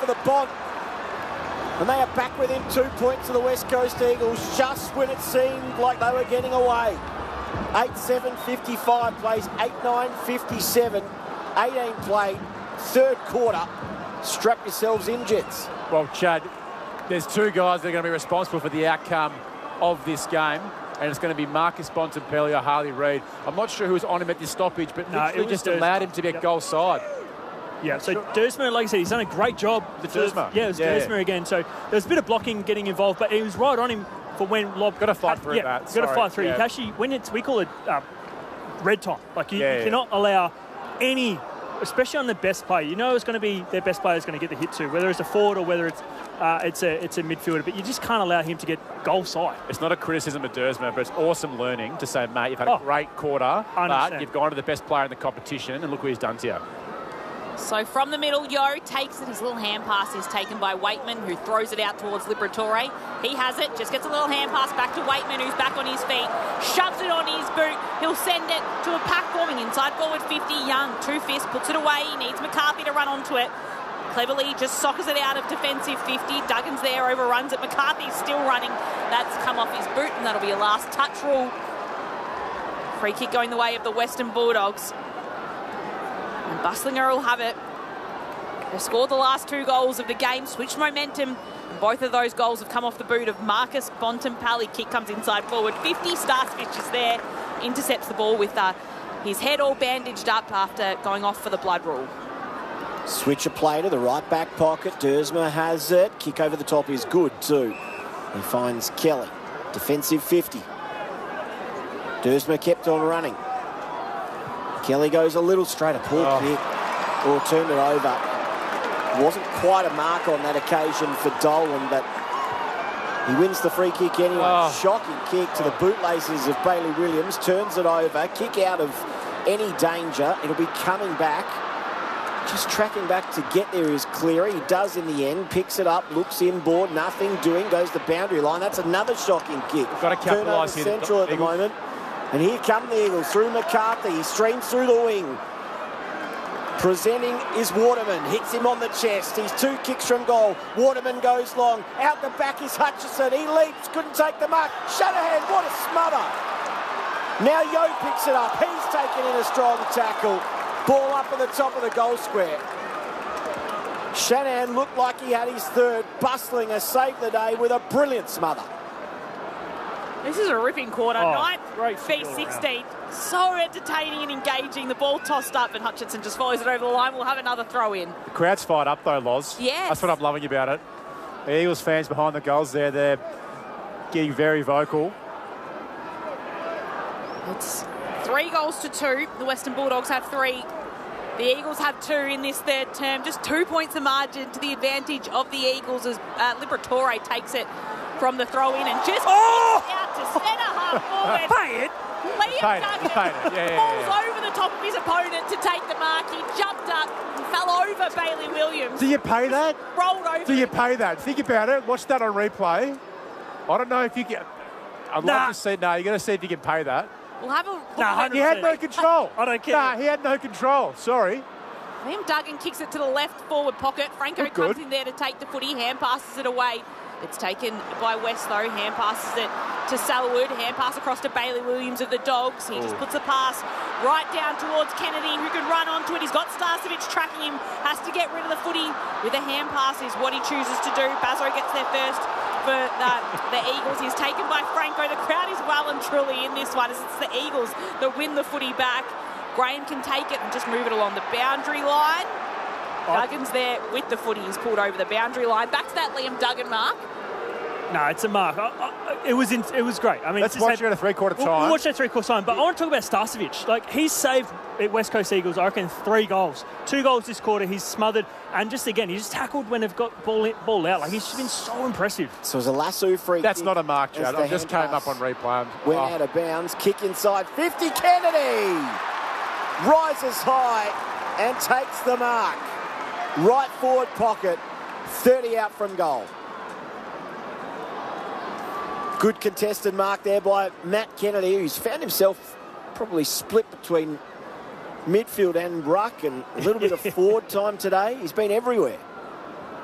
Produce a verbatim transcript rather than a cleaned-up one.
for the Bont. And they are back within two points of the West Coast Eagles just when it seemed like they were getting away. eight seven fifty-five plays, eight nine fifty-seven, eighteen played, third quarter. Strap yourselves in, Jets. Well, Chad, there's two guys that are going to be responsible for the outcome of this game, and it's going to be Marcus Bontempelli or Harley Reid. I'm not sure who was on him at this stoppage, but no, literally just Dersma. allowed him to be yep. at goal side. Yeah, so Dersma, like I said, he's done a great job. The Dersma. Yeah, it was yeah, Dersma yeah. again. So there was a bit of blocking getting involved, but he was right on him for when Lob... Got to fight had, through yeah, that. Got Sorry. to fight through. Yeah. You can actually, when it's, we call it uh, red time. Like, you, yeah, you yeah. cannot allow any, especially on the best player. You know it's going to be their best player is going to get the hit to, whether it's a forward or whether it's uh, it's a it's a midfielder. But you just can't allow him to get goal side. It's not a criticism of Dersma, but it's awesome learning to say, mate, you've had oh, a great quarter, but you've gone to the best player in the competition, and look what he's done to you. So from the middle, Yo takes it. His little hand pass is taken by Waitman, who throws it out towards Liberatore. He has it, just gets a little hand pass back to Waitman, who's back on his feet, shoves it on his boot. He'll send it to a pack forming inside forward fifty. Young, two fists, puts it away. He needs McCarthy to run onto it. Cleverly just soccers it out of defensive fifty. Duggan's there, overruns it. McCarthy's still running. That's come off his boot, and that'll be a last touch rule. Free kick going the way of the Western Bulldogs. And Buslinger will have it. They've scored the last two goals of the game, switched momentum. Both of those goals have come off the boot of Marcus Bontempelli. Kick comes inside forward fifty. Starcevich is there, intercepts the ball with uh, his head all bandaged up after going off for the blood rule. Switch a play to the right back pocket. Dersma has it. Kick over the top is good too. He finds Kelly. Defensive fifty. Dersma kept on running. Kelly goes a little straight, a poor oh. kick, or turned it over. Wasn't quite a mark on that occasion for Dolan, but he wins the free kick anyway. Oh. Shocking kick to the bootlaces of Bailey Williams, turns it over, kick out of any danger. It'll be coming back. Just tracking back to get there is Cleary. He does in the end, picks it up, looks inboard, nothing doing, goes to the boundary line. That's another shocking kick. We've got to capitalise here. Central at the Eagles. moment. And here come the Eagles through McCarthy. He streams through the wing. Presenting is Waterman. Hits him on the chest. He's two kicks from goal. Waterman goes long. Out the back is Hutchison. He leaps. Couldn't take the mark. Shanahan, what a smother. Now Yo picks it up. He's taken in a strong tackle. Ball up at the top of the goal square. Shanahan looked like he had his third. Buslinger saved the day with a brilliant smother. This is a ripping quarter. Oh, Ninth v sixteen. So entertaining and engaging. The ball tossed up and Hutchinson just follows it over the line. We'll have another throw in. The crowd's fired up though, Loz. Yes. That's what I'm loving about it. The Eagles fans behind the goals there, they're getting very vocal. It's three goals to two. The Western Bulldogs have three. The Eagles have two in this third term. Just two points of margin to the advantage of the Eagles as uh, Liberatore takes it from the throw-in and just oh! out to centre half forward. Pay it. Liam Pay Duggan it. Pay it. Yeah, yeah, falls yeah. over the top of his opponent to take the mark. He jumped up and fell over Bailey Williams. Do you pay that? Rolled over. Do you pay that? Think about it. Watch that on replay. I don't know if you can... I'd Nah. love to see... No, you're going to see if you can pay that. We'll have a look Nah, at He had no control. I don't care. Nah, he had no control. Sorry. Liam Duggan kicks it to the left forward pocket. Franco Look comes good. in there to take the footy. Hand passes it away. It's taken by West though. Hand passes it to Selwood. Hand pass across to Bailey Williams of the Dogs. He Ooh. just puts a pass right down towards Kennedy, who can run onto it. He's got Starcevich tracking him. Has to get rid of the footy with a hand pass is what he chooses to do. Bazo gets there first for the, the Eagles. He's taken by Franco. The crowd is well and truly in this one as it's the Eagles that win the footy back. Graham can take it and just move it along the boundary line. Duggan's there with the footy. He's pulled over the boundary line. Back to that Liam Duggan mark. No, it's a mark. I, I, it was in, it was great. I mean, Let's just watch had- it at a three-quarter We'll, time. we'll watch that three-quarter time. But I want to talk about Starcevich. Like, he's saved at West Coast Eagles, I reckon, three goals. Two goals this quarter. He's smothered. And just, again, he's just tackled when they've got ball, in, ball out. Like, he's just been so impressive. So it was a lasso free That's kick not a mark, as Chad. the I just hand came up pass on replay. Went Oh. out of bounds. Kick inside. fifty. Kennedy rises high and takes the mark. Right forward pocket. thirty out from goal. Good contested mark there by Matt Kennedy, who's found himself probably split between midfield and ruck and a little bit of forward time today. He's been everywhere.